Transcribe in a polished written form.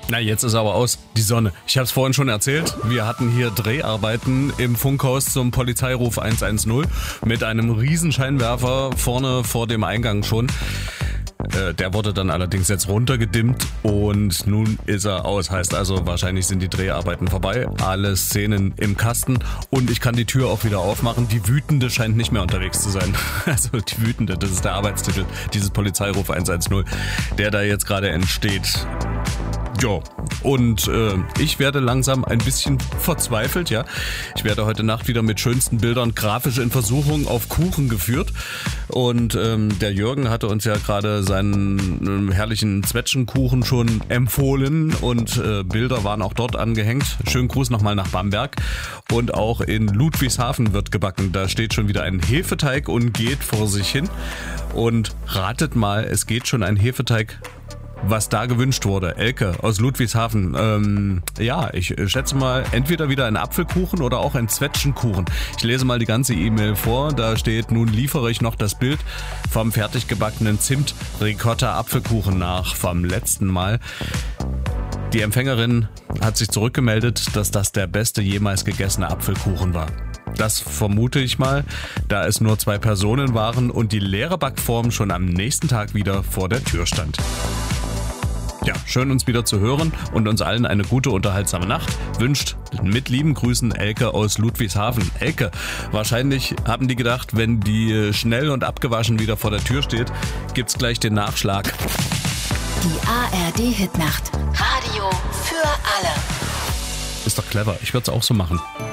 Na, jetzt ist aber aus, die Sonne. Ich habe es vorhin schon erzählt, wir hatten hier Dreharbeiten im Funkhaus zum Polizeiruf 110 mit einem riesen Scheinwerfer vorne vor dem Eingang schon. Der wurde dann allerdings jetzt runtergedimmt und nun ist er aus. Heißt also, wahrscheinlich sind die Dreharbeiten vorbei, alle Szenen im Kasten und ich kann die Tür auch wieder aufmachen. Die Wütende scheint nicht mehr unterwegs zu sein. Also die Wütende, das ist der Arbeitstitel dieses Polizeiruf 110, der da jetzt gerade entsteht. Ja, und ich werde langsam ein bisschen verzweifelt, ja. Ich werde heute Nacht wieder mit schönsten Bildern grafisch in Versuchung auf Kuchen geführt. Und der Jürgen hatte uns ja gerade seinen herrlichen Zwetschgenkuchen schon empfohlen und Bilder waren auch dort angehängt. Schönen Gruß nochmal nach Bamberg. Und auch in Ludwigshafen wird gebacken. Da steht schon wieder ein Hefeteig und geht vor sich hin. Und ratet mal, es geht schon ein Hefeteig, was da gewünscht wurde. Elke aus Ludwigshafen. Ja, ich schätze mal, entweder wieder ein Apfelkuchen oder auch ein Zwetschgenkuchen. Ich lese mal die ganze E-Mail vor. Da steht, nun liefere ich noch das Bild vom fertig gebackenen Zimt-Ricotta-Apfelkuchen nach vom letzten Mal. Die Empfängerin hat sich zurückgemeldet, dass das der beste jemals gegessene Apfelkuchen war. Das vermute ich mal, da es nur 2 Personen waren und die leere Backform schon am nächsten Tag wieder vor der Tür stand. Ja, schön uns wieder zu hören und uns allen eine gute, unterhaltsame Nacht wünscht mit lieben Grüßen Elke aus Ludwigshafen. Elke, wahrscheinlich haben die gedacht, wenn die schnell und abgewaschen wieder vor der Tür steht, gibt's gleich den Nachschlag. Die ARD-Hitnacht. Radio für alle. Ist doch clever, ich würde es auch so machen.